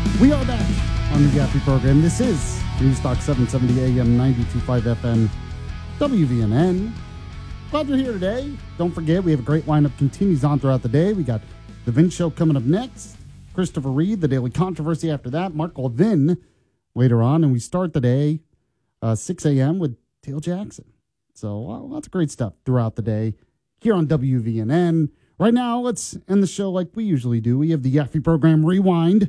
We are back on the Yappy program. This is News Talk 770 AM 92.5 FM WVNN. Glad you're here today. Don't forget, we have a great lineup continues on throughout the day. We got the Vince Show coming up next. Christopher Reed, the Daily Controversy after that. Mark Levin later on. And we start the day 6 a.m. with Dale Jackson. So lots of great stuff throughout the day here on WVNN. Right now, let's end the show like we usually do. We have the Yaffee program Rewind.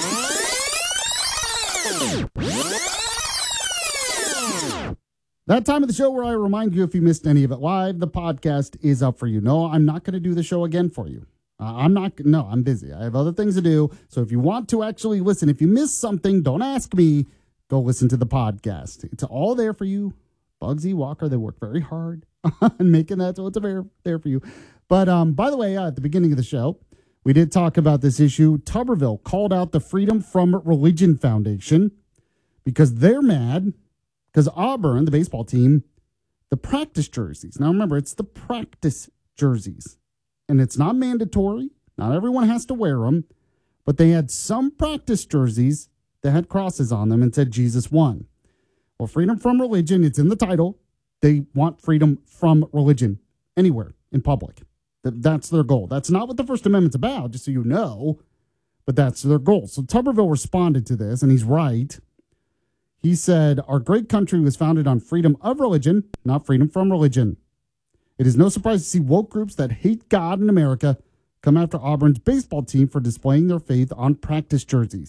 That time of the show where I remind you if you missed any of it live, the podcast is up for you. No, I'm not going to do the show again for you. I'm busy. I have other things to do. So if you want to actually listen, if you missed something, don't ask me. Go listen to the podcast. It's all there for you. Bugsy, Walker, they work very hard on making that so it's there for you. But by the way, at the beginning of the show, we did talk about this issue. Tuberville called out the Freedom from Religion Foundation because they're mad because Auburn, the baseball team, the practice jerseys. Now remember, it's the practice jerseys. And it's not mandatory. Not everyone has to wear them. But they had some practice jerseys that had crosses on them and said Jesus won. Well, freedom from religion, it's in the title. They want freedom from religion anywhere in public. That's their goal. That's not what the First Amendment's about, just so you know. But that's their goal. So Tuberville responded to this, and he's right. He said, our great country was founded on freedom of religion, not freedom from religion. It is no surprise to see woke groups that hate God in America come after Auburn's baseball team for displaying their faith on practice jerseys.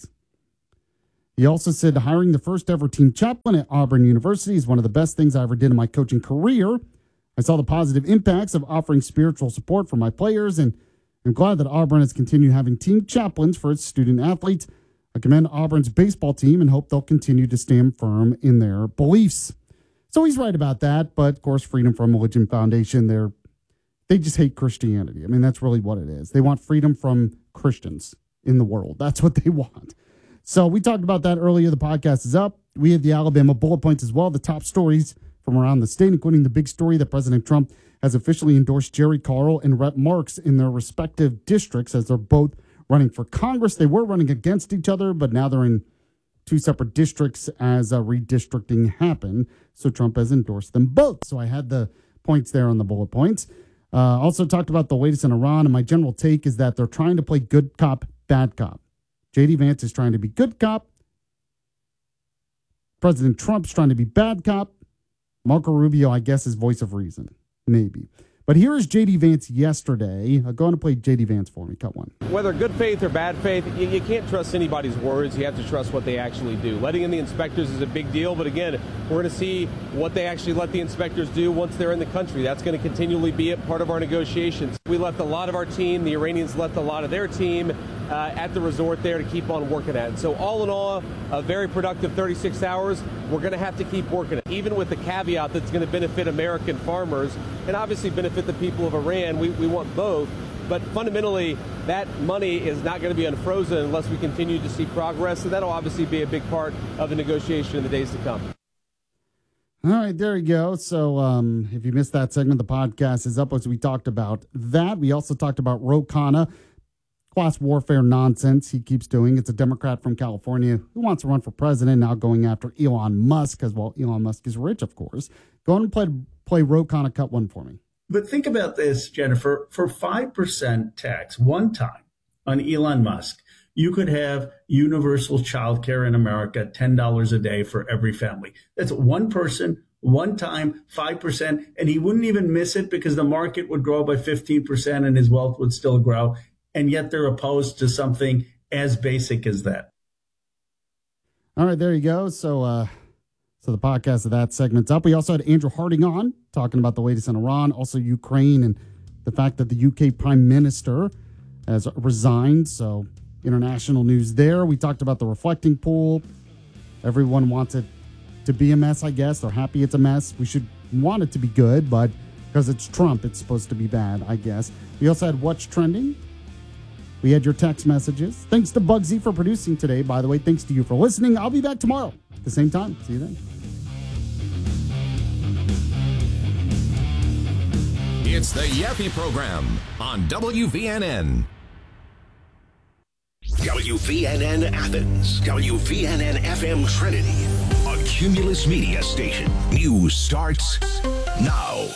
He also said hiring the first ever team chaplain at Auburn University is one of the best things I ever did in my coaching career. I saw the positive impacts of offering spiritual support for my players, and I'm glad that Auburn has continued having team chaplains for its student athletes. I commend Auburn's baseball team and hope they'll continue to stand firm in their beliefs. So he's right about that, but of course, Freedom from Religion Foundation, they just hate Christianity. I mean, that's really what it is. They want freedom from Christians in the world. That's what they want. So we talked about that earlier. The podcast is up. We have the Alabama bullet points as well, the top stories from around the state, including the big story that President Trump has officially endorsed Jerry Carl and Rhett Marks in their respective districts as they're both running for Congress. They were running against each other, but now they're in two separate districts as redistricting happened. So Trump has endorsed them both. So I had the points there on the bullet points. Also talked about the latest in Iran, and my general take is that they're trying to play good cop, bad cop. J.D. Vance is trying to be good cop. President Trump's trying to be bad cop. Marco Rubio, I guess, is voice of reason. Maybe. But here is J.D. Vance yesterday. Go on and play J.D. Vance for me. Cut one. Whether good faith or bad faith, you can't trust anybody's words. You have to trust what they actually do. Letting in the inspectors is a big deal. But again, we're going to see what they actually let the inspectors do once they're in the country. That's going to continually be a part of our negotiations. We left a lot of our team. The Iranians left a lot of their team at the resort there to keep on working at it. So all in all, a very productive 36 hours. We're going to have to keep working it, even with the caveat that's going to benefit American farmers and obviously benefit the people of Iran. We want both. But fundamentally, that money is not going to be unfrozen unless we continue to see progress. And that'll obviously be a big part of the negotiation in the days to come. All right, there you go. So if you missed that segment, the podcast is up as we talked about that. We also talked about Ro Khanna, class warfare nonsense he keeps doing. It's a Democrat from California who wants to run for president, now going after Elon Musk, because, well, Elon Musk is rich, of course. Go on and play Ro Khanna, cut one for me. But think about this, Jennifer. For 5% tax one time on Elon Musk, you could have universal child care in America, $10 a day for every family. That's one person, one time, 5%, and he wouldn't even miss it because the market would grow by 15% and his wealth would still grow. And yet they're opposed to something as basic as that. All right, there you go. So the podcast of that segment's up. We also had Andrew Harding on talking about the latest in Iran, also Ukraine, and the fact that the UK Prime Minister has resigned. So international news there. We talked about the reflecting pool. Everyone wants it to be a mess, I guess. They're happy it's a mess. We should want it to be good, but because it's Trump, it's supposed to be bad, I guess. We also had What's Trending. We had your text messages. Thanks to Bugsy for producing today, by the way. Thanks to you for listening. I'll be back tomorrow at the same time. See you then. It's the Yappy Program on WVNN. WVNN Athens, WVNN FM Trinity, a Cumulus Media station. News starts now.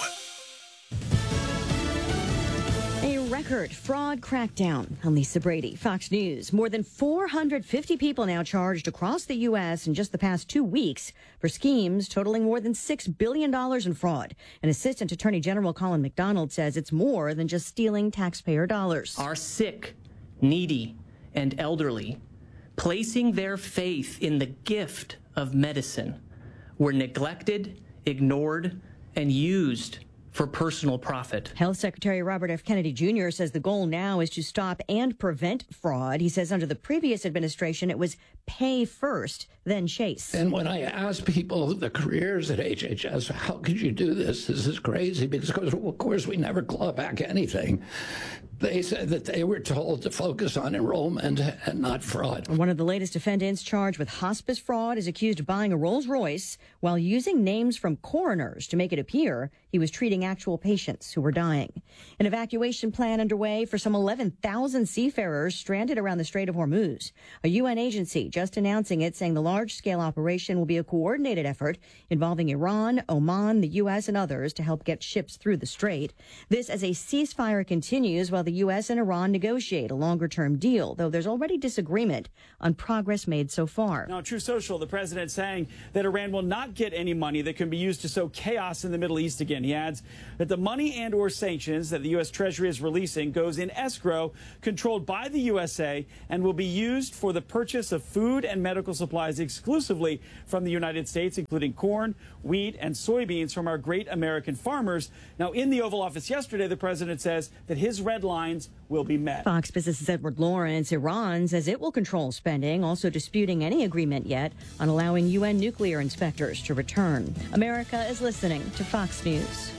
Record fraud crackdown. I'm Lisa Brady, Fox News. More than 450 people now charged across the U.S. in just the past 2 weeks for schemes totaling more than $6 billion in fraud. An Assistant Attorney General Colin McDonald says it's more than just stealing taxpayer dollars. Our sick, needy, and elderly, placing their faith in the gift of medicine, were neglected, ignored, and used for personal profit. Health Secretary Robert F. Kennedy Jr. says the goal now is to stop and prevent fraud. He says under the previous administration, it was pay first, then chase. And when I ask people, the careers at HHS, how could you do this? This is crazy. Because, of course, we never claw back anything. They said that they were told to focus on enrollment and not fraud. One of the latest defendants charged with hospice fraud is accused of buying a Rolls Royce while using names from coroners to make it appear he was treating actual patients who were dying. An evacuation plan underway for some 11,000 seafarers stranded around the Strait of Hormuz. A UN agency just announcing it, saying the large-scale operation will be a coordinated effort involving Iran, Oman, the U.S., and others to help get ships through the strait. This as a ceasefire continues while the U.S. and Iran negotiate a longer-term deal, though there's already disagreement on progress made so far. Now, True Social, the president saying that Iran will not get any money that can be used to sow chaos in the Middle East again. He adds that the money and or sanctions that the U.S. Treasury is releasing goes in escrow controlled by the USA and will be used for the purchase of food and medical supplies exclusively from the United States, including corn, wheat, and soybeans from our great American farmers. Now, in the Oval Office yesterday, the president says that his red lines will be met. Fox Business's Edward Lawrence. Iran says it will control spending, also disputing any agreement yet on allowing UN nuclear inspectors to return. America is listening to Fox News.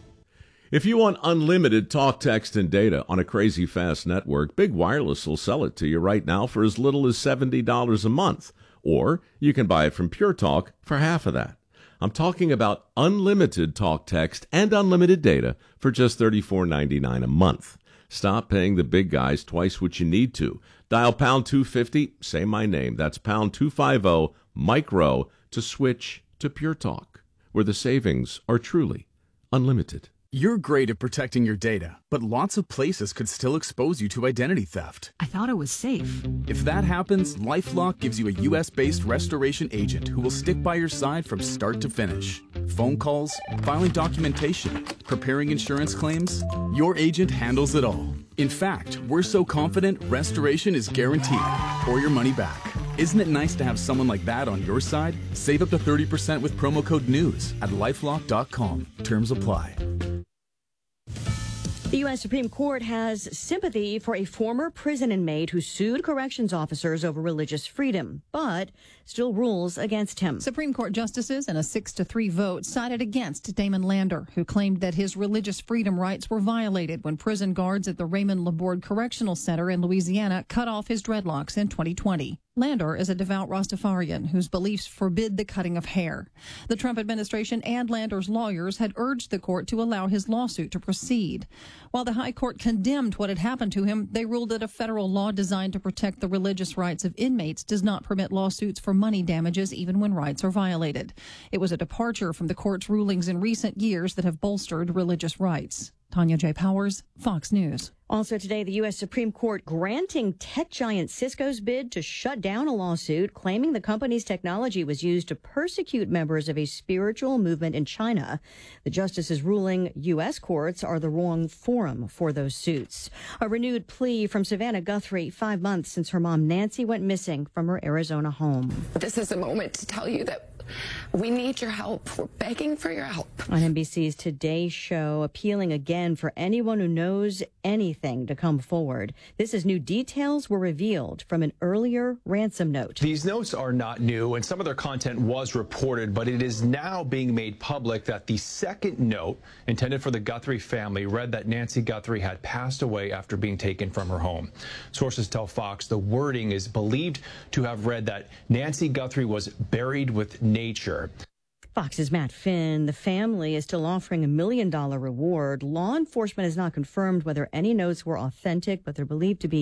If you want unlimited talk, text, and data on a crazy fast network, Big Wireless will sell it to you right now for as little as $70 a month. Or you can buy it from Pure Talk for half of that. I'm talking about unlimited talk, text, and unlimited data for just $34.99 a month. Stop paying the big guys twice what you need to. Dial pound 250, say my name. That's pound 250, micro, to switch to Pure Talk, where the savings are truly unlimited. You're great at protecting your data, but lots of places could still expose you to identity theft. I thought it was safe. If that happens, LifeLock gives you a U.S.-based restoration agent who will stick by your side from start to finish. Phone calls, filing documentation, preparing insurance claims, your agent handles it all. In fact, we're so confident restoration is guaranteed or your money back. Isn't it nice to have someone like that on your side? Save up to 30% with promo code NEWS at LifeLock.com. Terms apply. The U.S. Supreme Court has sympathy for a former prison inmate who sued corrections officers over religious freedom, but still rules against him. Supreme Court justices in a 6-3 vote sided against Damon Lander, who claimed that his religious freedom rights were violated when prison guards at the Raymond Laborde Correctional Center in Louisiana cut off his dreadlocks in 2020. Lander is a devout Rastafarian whose beliefs forbid the cutting of hair. The Trump administration and Lander's lawyers had urged the court to allow his lawsuit to proceed. While the high court condemned what had happened to him, they ruled that a federal law designed to protect the religious rights of inmates does not permit lawsuits for money damages even when rights are violated. It was a departure from the court's rulings in recent years that have bolstered religious rights. Tanya J. Powers, Fox News. Also today, the U.S. Supreme Court granting tech giant Cisco's bid to shut down a lawsuit claiming the company's technology was used to persecute members of a spiritual movement in China. The justices ruling U.S. courts are the wrong forum for those suits. A renewed plea from Savannah Guthrie, 5 months since her mom Nancy went missing from her Arizona home. This is a moment to tell you that we need your help. We're begging for your help. On NBC's Today Show, appealing again for anyone who knows anything to come forward. This is new details were revealed from an earlier ransom note. These notes are not new, and some of their content was reported, but it is now being made public that the second note, intended for the Guthrie family, read that Nancy Guthrie had passed away after being taken from her home. Sources tell Fox the wording is believed to have read that Nancy Guthrie was buried with nature. Fox's Matt Finn. The family is still offering a $1 million reward. Law enforcement has not confirmed whether any notes were authentic, but they're believed to be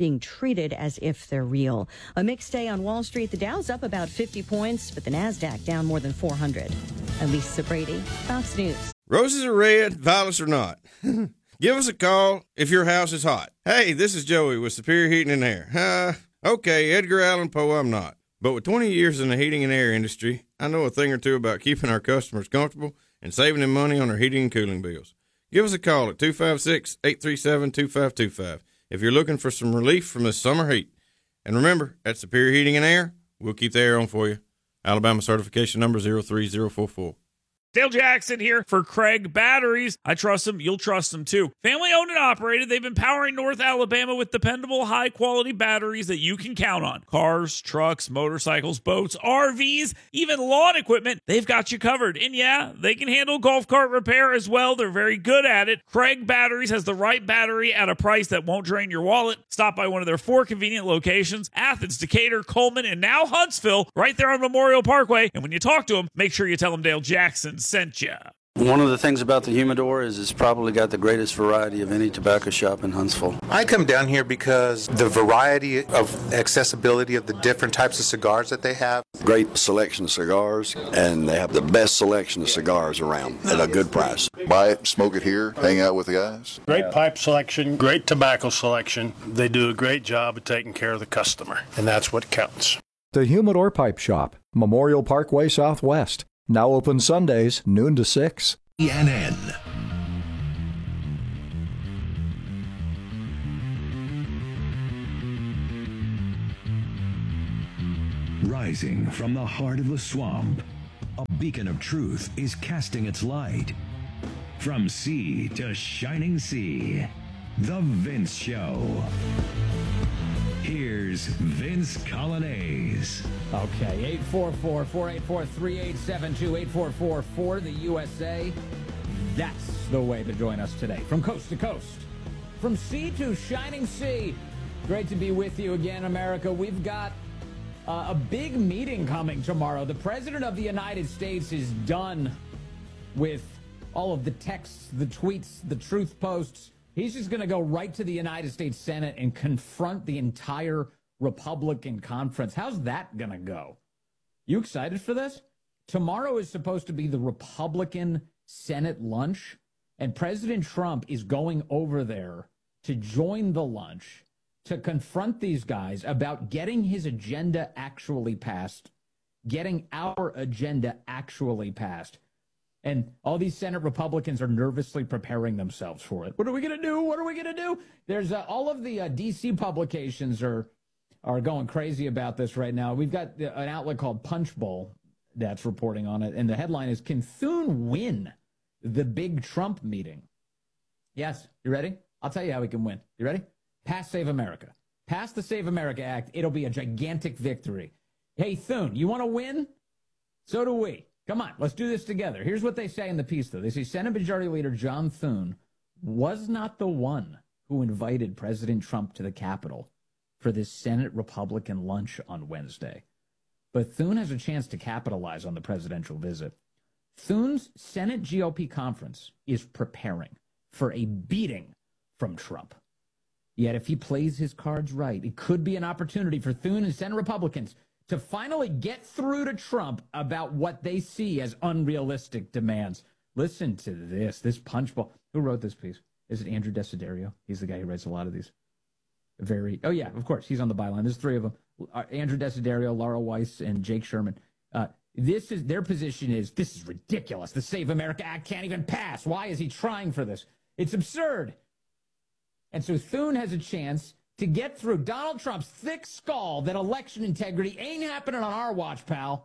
being treated as if they're real. A mixed day on Wall Street. The Dow's up about 50 points, but the Nasdaq down more than 400. Lisa Brady, Fox News. Roses are red, violets are not. Give us a call if your house is hot. Hey, this is Joey with Superior Heating and Air. Okay, Edgar Allan Poe, I'm not. But with 20 years in the heating and air industry, I know a thing or two about keeping our customers comfortable and saving them money on their heating and cooling bills. Give us a call at 256-837-2525 if you're looking for some relief from this summer heat. And remember, at Superior Heating and Air, we'll keep the air on for you. Alabama certification number 03044. Dale Jackson here for Craig Batteries. I trust them. You'll trust them too. Family owned and operated. They've been powering North Alabama with dependable, high quality batteries that you can count on. Cars, trucks, motorcycles, boats, RVs, even lawn equipment. They've got you covered. And yeah, they can handle golf cart repair as well. They're very good at it. Craig Batteries has the right battery at a price that won't drain your wallet. Stop by one of their 4 convenient locations: Athens, Decatur, Coleman, and now Huntsville, right there on Memorial Parkway. And when you talk to them, make sure you tell them Dale Jackson sent you. One of the things about the Humidor is it's probably got the greatest variety of any tobacco shop in Huntsville. I come down here because the variety of accessibility of the different types of cigars that they have. Great selection of cigars, and they have the best selection of cigars around at a good price. Buy it, smoke it here, hang out with the guys. Great pipe selection, great tobacco selection. They do a great job of taking care of the customer, and that's what counts. The Humidor Pipe Shop, Memorial Parkway Southwest. Now open Sundays, noon to 6. CNN. Rising from the heart of the swamp, a beacon of truth is casting its light. From sea to shining sea, The Vince Show. Here's Vince Colonnese. Okay, 844-484-3872, 844-4 the USA. That's the way to join us today. From coast to coast, from sea to shining sea. Great to be with you again, America. We've got a big meeting coming tomorrow. The President of the United States is done with all of the texts, the tweets, the truth posts. He's just going to go right to the United States Senate and confront the entire Republican conference. How's that going to go? You excited for this? Tomorrow is supposed to be the Republican Senate lunch, and President Trump is going over there to join the lunch to confront these guys about getting his agenda actually passed, getting our agenda actually passed. And all these Senate Republicans are nervously preparing themselves for it. What are we going to do? What are we going to do? There's all of the D.C. publications are going crazy about this right now. We've got an outlet called Punchbowl that's reporting on it. And the headline is, "Can Thune win the big Trump meeting?" Yes. You ready? I'll tell you how he can win. You ready? Pass Save America. Pass the Save America Act. It'll be a gigantic victory. Hey, Thune, you want to win? So do we. Come on, let's do this together. Here's what they say in the piece, though. They say Senate Majority Leader John Thune was not the one who invited President Trump to the Capitol for this Senate Republican lunch on Wednesday. But Thune has a chance to capitalize on the presidential visit. Thune's Senate GOP conference is preparing for a beating from Trump. Yet if he plays his cards right, it could be an opportunity for Thune and Senate Republicans to finally get through to Trump about what they see as unrealistic demands. Listen to this Punchbowl. Who wrote this piece? Is it Andrew Desiderio? He's the guy who writes a lot of these. Oh, yeah, of course. He's on the byline. There's 3 of them. Andrew Desiderio, Laura Weiss, and Jake Sherman. Their position is, this is ridiculous. The Save America Act can't even pass. Why is he trying for this? It's absurd. And so Thune has a chance to get through Donald Trump's thick skull that election integrity ain't happening on our watch, pal.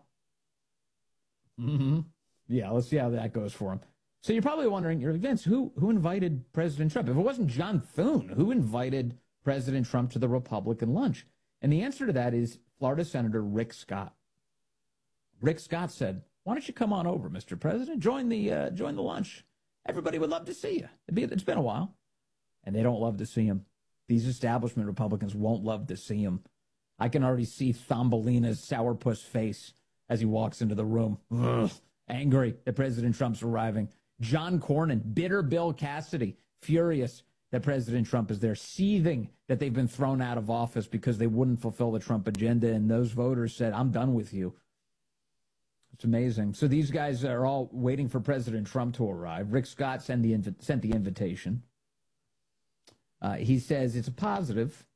Yeah, let's see how that goes for him. So you're probably wondering, Vince, who invited President Trump? If it wasn't John Thune, who invited President Trump to the Republican lunch? And the answer to that is Florida Senator Rick Scott. Rick Scott said, "Why don't you come on over, Mr. President? Join the lunch. Everybody would love to see you. It's been a while." And they don't love to see him. These establishment Republicans won't love to see him. I can already see Thumbelina's sourpuss face as he walks into the room. Ugh, angry that President Trump's arriving. John Cornyn, bitter Bill Cassidy, furious that President Trump is there, seething that they've been thrown out of office because they wouldn't fulfill the Trump agenda, and those voters said, I'm done with you. It's amazing. So these guys are all waiting for President Trump to arrive. Rick Scott sent the invitation. He says it's a positive.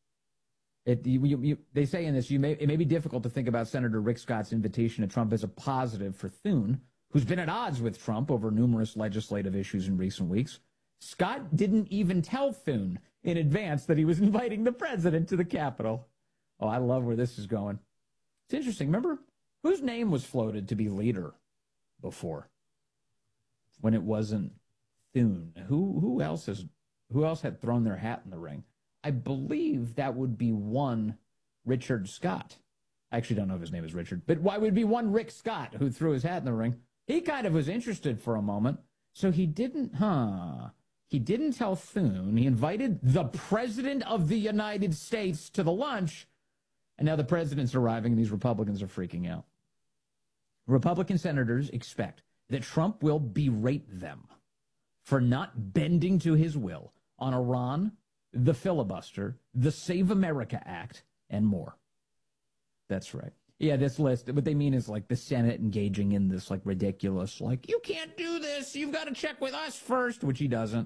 They say in this, it may be difficult to think about Senator Rick Scott's invitation to Trump as a positive for Thune, who's been at odds with Trump over numerous legislative issues in recent weeks. Scott didn't even tell Thune in advance that he was inviting the president to the Capitol. Oh, I love where this is going. It's interesting. Remember whose name was floated to be leader before when it wasn't Thune? Who else had thrown their hat in the ring? I believe that would be one Richard Scott. I actually don't know if his name is Richard, but why would it be one Rick Scott who threw his hat in the ring? He kind of was interested for a moment. So he didn't tell Thune. He invited the President of the United States to the lunch, and now the president's arriving and these Republicans are freaking out. Republican senators expect that Trump will berate them for not bending to his will on Iran, the filibuster, the Save America Act, and more. That's right. Yeah, this list, what they mean is like the Senate engaging in this like ridiculous, like, you can't do this, you've got to check with us first, which he doesn't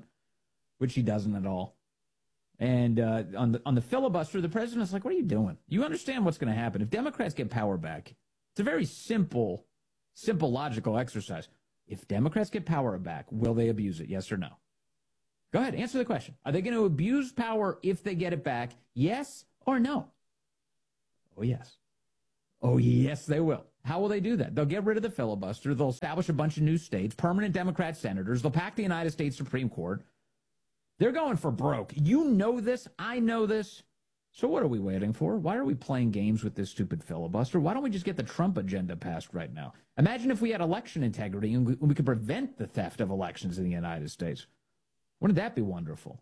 at all. And on the filibuster, the president's like, what are you doing? You understand what's going to happen. If Democrats get power back, it's a very simple logical exercise. If Democrats get power back, will they abuse it? Yes or no? Go ahead, answer the question. Are they going to abuse power if they get it back? Yes or no? Oh, yes. Oh, yes, they will. How will they do that? They'll get rid of the filibuster. They'll establish a bunch of new states, permanent Democrat senators. They'll pack the United States Supreme Court. They're going for broke. You know this. I know this. So what are we waiting for? Why are we playing games with this stupid filibuster? Why don't we just get the Trump agenda passed right now? Imagine if we had election integrity and we could prevent the theft of elections in the United States. Wouldn't that be wonderful?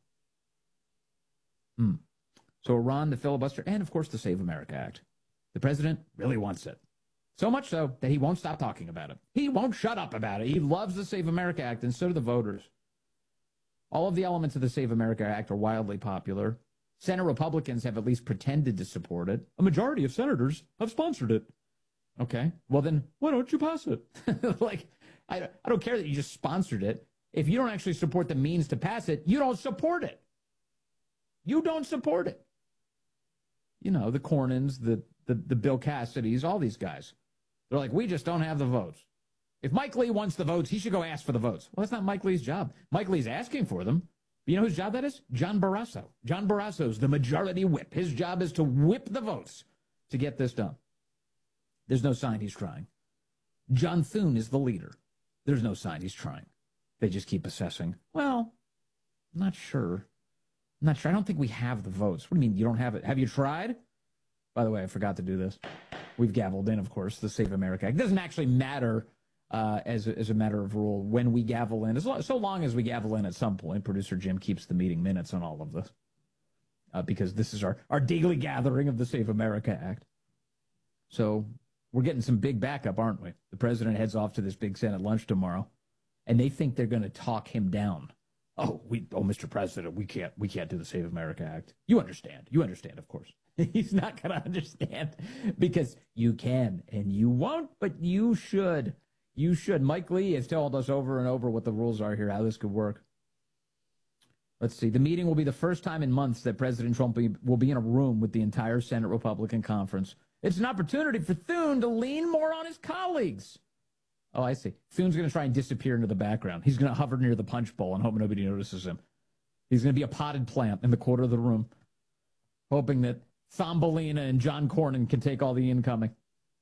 So Iran, the filibuster, and, of course, the Save America Act. The president really wants it. So much so that he won't stop talking about it. He won't shut up about it. He loves the Save America Act, and so do the voters. All of the elements of the Save America Act are wildly popular. Senate Republicans have at least pretended to support it. A majority of senators have sponsored it. Okay, well then, why don't you pass it? Like, I don't care that you just sponsored it. If you don't actually support the means to pass it, you don't support it. You don't support it. You know, the Cornyn's, the Bill Cassidys, all these guys. They're like, we just don't have the votes. If Mike Lee wants the votes, he should go ask for the votes. Well, that's not Mike Lee's job. Mike Lee's asking for them. But you know whose job that is? John Barrasso. John Barrasso's the majority whip. His job is to whip the votes to get this done. There's no sign he's trying. John Thune is the leader. There's no sign he's trying. They just keep assessing. Well, I'm not sure. I don't think we have the votes. What do you mean you don't have it? Have you tried? By the way, I forgot to do this. We've gavelled in, of course, the Save America Act. It doesn't actually matter as a matter of rule when we gavel in. So long as we gavel in at some point, producer Jim keeps the meeting minutes on all of this. Because this is our daily gathering of the Save America Act. So we're getting some big backup, aren't we? The president heads off to this big Senate lunch tomorrow, and they think they're going to talk him down. Mr. President, we can't do the Save America Act. You understand, of course. He's not going to understand because you can and you won't, but you should. You should. Mike Lee has told us over and over what the rules are here, how this could work. Let's see. The meeting will be the first time in months that President Trump will be in a room with the entire Senate Republican conference. It's an opportunity for Thune to lean more on his colleagues. Oh, I see. Thune's going to try and disappear into the background. He's going to hover near the punch bowl and hope nobody notices him. He's going to be a potted plant in the corner of the room, hoping that Thumbelina and John Cornyn can take all the incoming.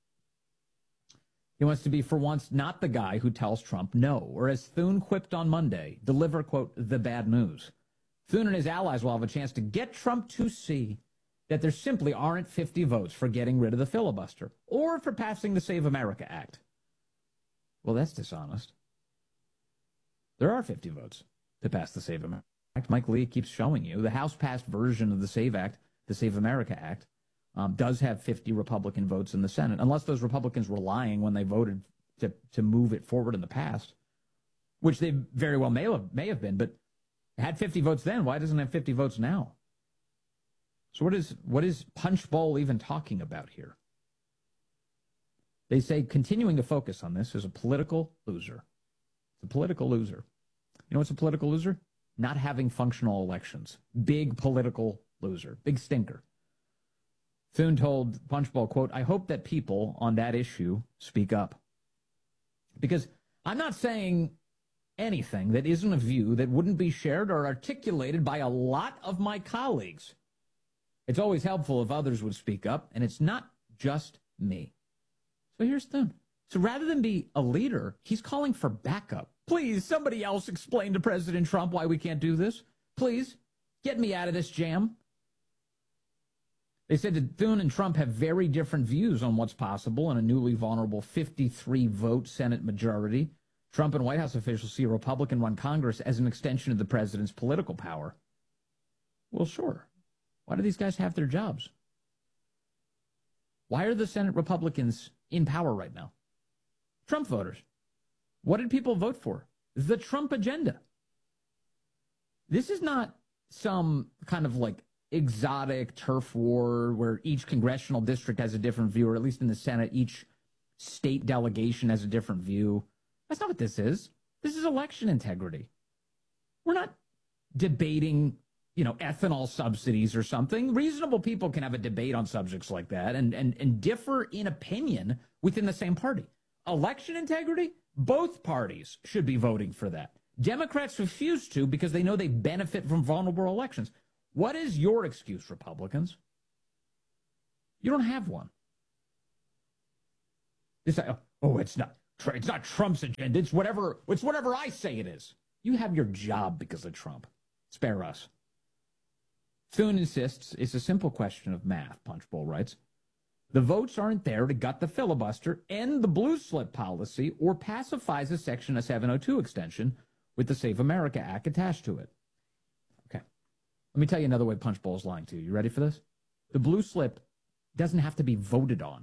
He wants to be, for once, not the guy who tells Trump no, or as Thune quipped on Monday, deliver, quote, the bad news. Thune and his allies will have a chance to get Trump to see that there simply aren't 50 votes for getting rid of the filibuster or for passing the Save America Act. Well, that's dishonest. There are 50 votes to pass the Save America Act. Mike Lee keeps showing you the House-passed version of the Save Act, the Save America Act, does have 50 Republican votes in the Senate, unless those Republicans were lying when they voted to move it forward in the past, which they very well may have been. But It had 50 votes then. Why doesn't it have 50 votes now? So what is Punchbowl even talking about here? They say continuing to focus on this is a political loser. It's a political loser. You know what's a political loser? Not having functional elections. Big political loser. Big stinker. Thune told Punchbowl, quote, I hope that people on that issue speak up. Because I'm not saying anything that isn't a view that wouldn't be shared or articulated by a lot of my colleagues. It's always helpful if others would speak up, and it's not just me. So here's Thune. So rather than be a leader, he's calling for backup. Please, somebody else explain to President Trump why we can't do this. Please, get me out of this jam. They said that Thune and Trump have very different views on what's possible in a newly vulnerable 53-vote Senate majority. Trump and White House officials see a Republican-run Congress as an extension of the president's political power. Well, sure. Why do these guys have their jobs? Why are the Senate Republicans in power right now? Trump voters. What did people vote for? The Trump agenda. This is not some kind of like exotic turf war where each congressional district has a different view, or at least in the Senate, each state delegation has a different view. That's not what this is. This is election integrity. We're not debating, ethanol subsidies or something. Reasonable people can have a debate on subjects like that and differ in opinion within the same party. Election integrity, both parties should be voting for that. Democrats refuse to because they know they benefit from vulnerable elections. What is your excuse, Republicans? You don't have one. They say, it's not Trump's agenda. It's whatever I say it is. You have your job because of Trump. Spare us. Thune insists it's a simple question of math, Punchbowl writes. The votes aren't there to gut the filibuster, end the blue slip policy, or pacify a Section 702 extension with the Save America Act attached to it. Okay. Let me tell you another way Punchbowl's lying to you. You ready for this? The blue slip doesn't have to be voted on.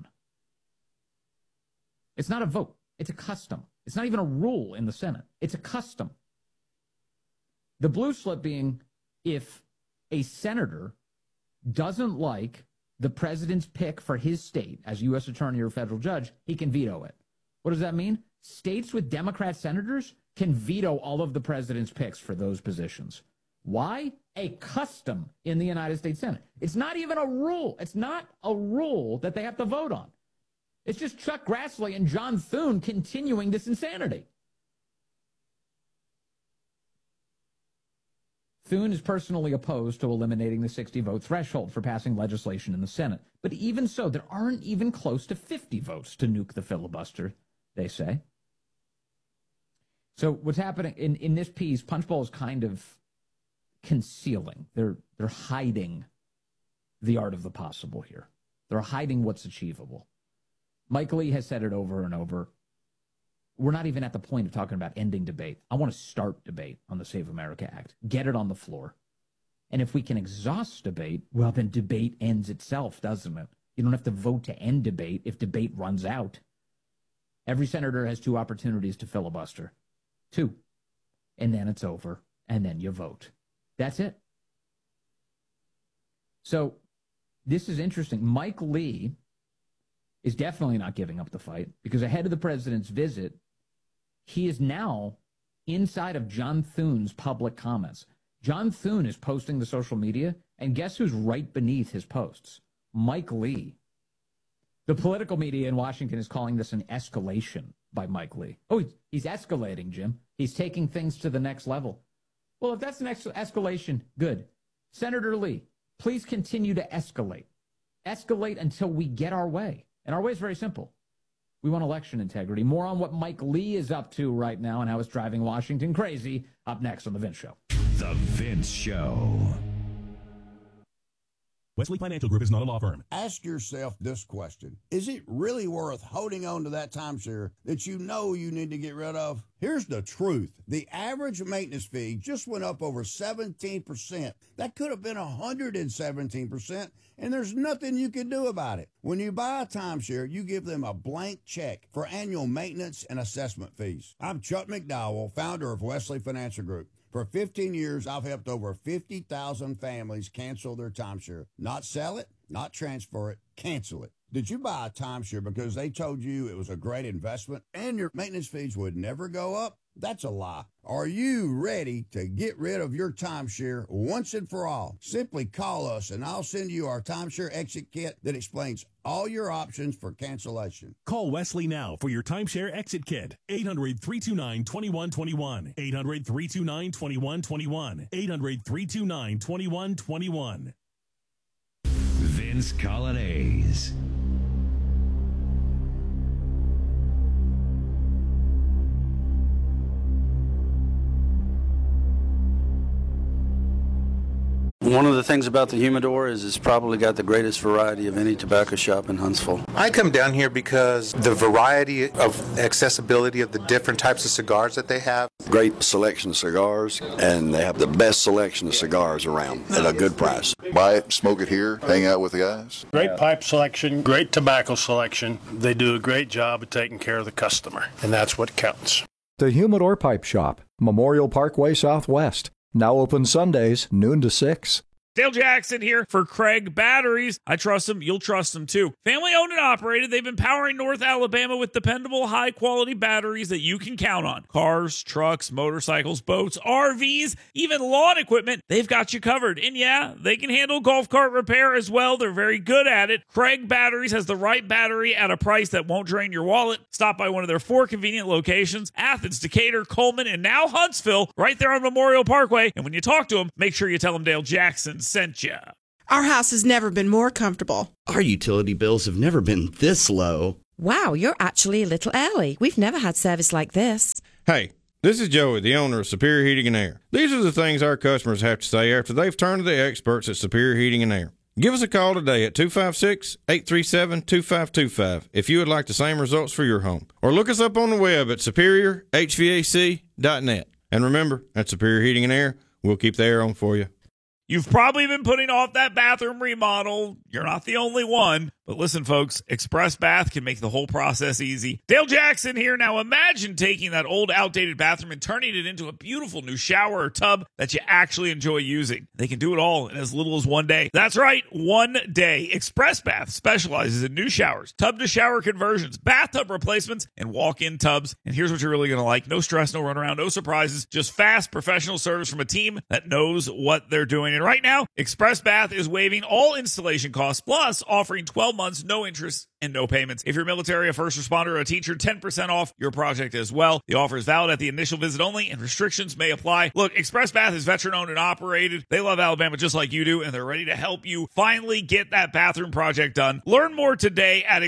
It's not a vote. It's a custom. It's not even a rule in the Senate. It's a custom. The blue slip being if a senator doesn't like the president's pick for his state as U.S. attorney or federal judge, he can veto it. What does that mean? States with Democrat senators can veto all of the president's picks for those positions. Why? A custom in the United States Senate. It's not even a rule. It's not a rule that they have to vote on. It's just Chuck Grassley and John Thune continuing this insanity. Thune is personally opposed to eliminating the 60-vote threshold for passing legislation in the Senate. But even so, there aren't even close to 50 votes to nuke the filibuster, they say. So what's happening in this piece, Punchbowl is kind of concealing. They're hiding the art of the possible here. They're hiding what's achievable. Mike Lee has said it over and over. We're not even at the point of talking about ending debate. I want to start debate on the Save America Act. Get it on the floor. And if we can exhaust debate, well, then debate ends itself, doesn't it? You don't have to vote to end debate if debate runs out. Every senator has 2 opportunities to filibuster. 2. And then it's over. And then you vote. That's it. So this is interesting. Mike Lee is definitely not giving up the fight because ahead of the president's visit, he is now inside of John Thune's public comments. John Thune is posting to social media, and guess who's right beneath his posts? Mike Lee. The political media in Washington is calling this an escalation by Mike Lee. Oh, he's escalating, Jim. He's taking things to the next level. Well, if that's an escalation, good. Senator Lee, please continue to escalate. Escalate until we get our way. And our way is very simple. We want election integrity. More on what Mike Lee is up to right now and how it's driving Washington crazy up next on The Vince Show. The Vince Show. Wesley Financial Group is not a law firm. Ask yourself this question. Is it really worth holding on to that timeshare that you know you need to get rid of? Here's the truth. The average maintenance fee just went up over 17%. That could have been 117%, and there's nothing you can do about it. When you buy a timeshare, you give them a blank check for annual maintenance and assessment fees. I'm Chuck McDowell, founder of Wesley Financial Group. For 15 years, I've helped over 50,000 families cancel their timeshare. Not sell it, not transfer it, cancel it. Did you buy a timeshare because they told you it was a great investment and your maintenance fees would never go up? That's a lie. Are you ready to get rid of your timeshare once and for all? Simply call us and I'll send you our timeshare exit kit that explains all your options for cancellation. Call Wesley now for your timeshare exit kit. 800-329-2121. 800-329-2121. 800-329-2121. Vince Colonnese. One of the things about the Humidor is it's probably got the greatest variety of any tobacco shop in Huntsville. I come down here because the variety of accessibility of the different types of cigars that they have. Great selection of cigars, and they have the best selection of cigars around at a good price. Buy it, smoke it here, hang out with the guys. Great pipe selection, great tobacco selection. They do a great job of taking care of the customer, and that's what counts. The Humidor Pipe Shop, Memorial Parkway Southwest. Now open Sundays, noon to 6. Dale Jackson here for Craig Batteries. I trust them. You'll trust them too. Family owned and operated. They've been powering North Alabama with dependable, high quality batteries that you can count on. Cars, trucks, motorcycles, boats, RVs, even lawn equipment. They've got you covered. And yeah, they can handle golf cart repair as well. They're very good at it. Craig Batteries has the right battery at a price that won't drain your wallet. Stop by one of their 4 convenient locations: Athens, Decatur, Coleman, and now Huntsville, right there on Memorial Parkway. And when you talk to them, make sure you tell them Dale Jackson sent you. Our house has never been more comfortable. Our utility bills have never been this low. Wow, you're actually a little early. We've never had service like this. Hey, this is Joey, the owner of Superior Heating and Air. These are the things our customers have to say after they've turned to the experts at Superior Heating and Air. Give us a call today at 256-837-2525 if you would like the same results for your home. Or look us up on the web at superiorhvac.net. And remember, at Superior Heating and Air, we'll keep the air on for you. You've probably been putting off that bathroom remodel. You're not the only one. But listen, folks, Express Bath can make the whole process easy. Dale Jackson here. Now imagine taking that old, outdated bathroom and turning it into a beautiful new shower or tub that you actually enjoy using. They can do it all in as little as 1 day. That's right, 1 day. Express Bath specializes in new showers, tub-to-shower conversions, bathtub replacements, and walk-in tubs. And here's what you're really going to like. No stress, no runaround, no surprises. Just fast, professional service from a team that knows what they're doing. And right now, Express Bath is waiving all installation costs, plus offering 12 months, no interest, and no payments. If you're military, a first responder, or a teacher, 10% off your project as well. The offer is valid at the initial visit only, and restrictions may apply. Look, Express Bath is veteran-owned and operated. They love Alabama just like you do, and they're ready to help you finally get that bathroom project done. Learn more today at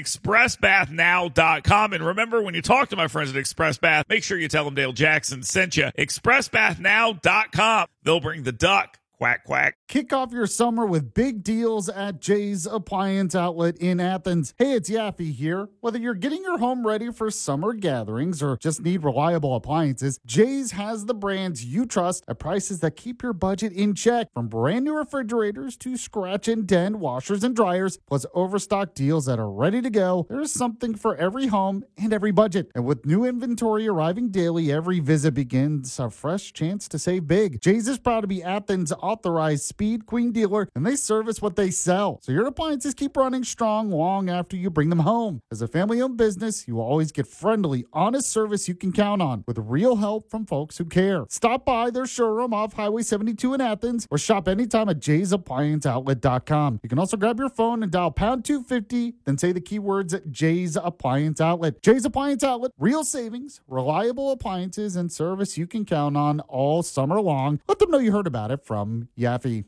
expressbathnow.com. And remember, when you talk to my friends at Express Bath, make sure you tell them Dale Jackson sent you. expressbathnow.com. They'll bring the duck. Quack, quack. Kick off your summer with big deals at Jay's Appliance Outlet in Athens. Hey, it's Yaffe here. Whether you're getting your home ready for summer gatherings or just need reliable appliances, Jay's has the brands you trust at prices that keep your budget in check. From brand new refrigerators to scratch and dent washers and dryers, plus overstock deals that are ready to go, there's something for every home and every budget. And with new inventory arriving daily, every visit begins a fresh chance to save big. Jay's is proud to be Athens' authorized Speed Queen dealer, and they service what they sell. So your appliances keep running strong long after you bring them home. As a family-owned business, you will always get friendly, honest service you can count on with real help from folks who care. Stop by their showroom off Highway 72 in Athens or shop anytime at jaysapplianceoutlet.com. You can also grab your phone and dial pound 250, then say the keywords at Jay's Appliance Outlet. Jay's Appliance Outlet, real savings, reliable appliances, and service you can count on all summer long. Let them know you heard about it from Yaffe.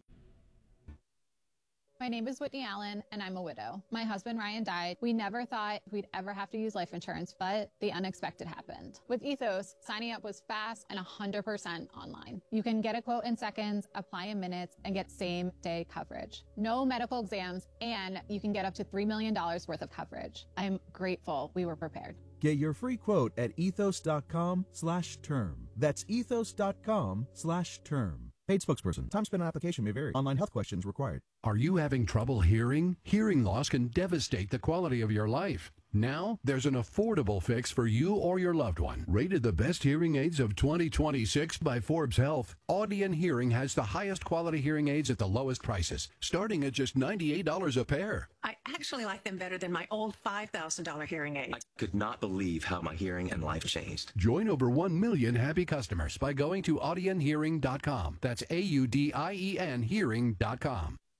My name is Whitney Allen, and I'm a widow. My husband, Ryan, died. We never thought we'd ever have to use life insurance, but the unexpected happened. With Ethos, signing up was fast and 100% online. You can get a quote in seconds, apply in minutes, and get same-day coverage. No medical exams, and you can get up to $3 million worth of coverage. I'm grateful we were prepared. Get your free quote at ethos.com/term. That's ethos.com/term. Paid spokesperson. Time spent on application may vary. Online health questions required. Are you having trouble hearing? Hearing loss can devastate the quality of your life. Now, there's an affordable fix for you or your loved one. Rated the best hearing aids of 2026 by Forbes Health, Audion Hearing has the highest quality hearing aids at the lowest prices, starting at just $98 a pair. I actually like them better than my old $5,000 hearing aid. I could not believe how my hearing and life changed. Join over 1 million happy customers by going to audionhearing.com. That's AUDIEN hearing.com.